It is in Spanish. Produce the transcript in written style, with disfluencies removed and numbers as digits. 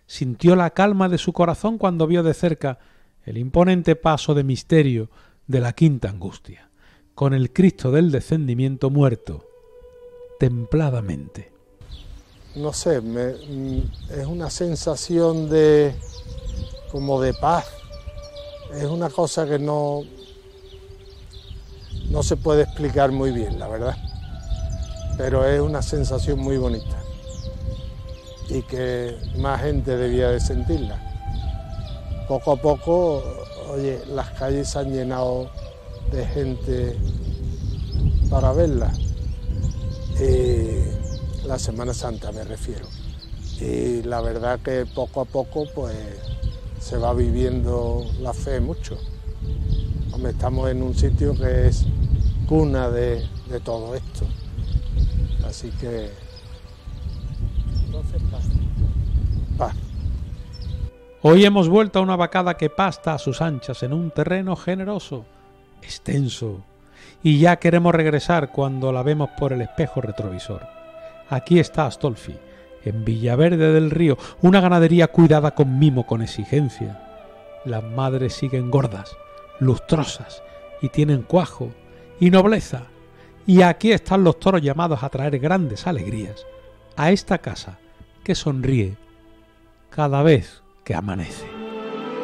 sintió la calma de su corazón cuando vio de cerca el imponente paso de misterio de la Quinta Angustia, con el Cristo del Descendimiento muerto, templadamente. No sé, es una sensación como de paz. Es una cosa que no se puede explicar muy bien, la verdad. Pero es una sensación muy bonita y que más gente debía de sentirla. Poco a poco, oye, las calles se han llenado de gente para verla. La Semana Santa me refiero. Y la verdad que poco a poco pues se va viviendo la fe mucho. Hombre, estamos en un sitio que es cuna de todo esto. Así que entonces paz. Hoy hemos vuelto a una vacada que pasta a sus anchas en un terreno generoso, extenso, y ya queremos regresar cuando la vemos por el espejo retrovisor. Aquí está Astolfi, en Villaverde del Río, una ganadería cuidada con mimo, con exigencia. Las madres siguen gordas, lustrosas, y tienen cuajo y nobleza. Y aquí están los toros llamados a traer grandes alegrías a esta casa que sonríe cada vez que amanece.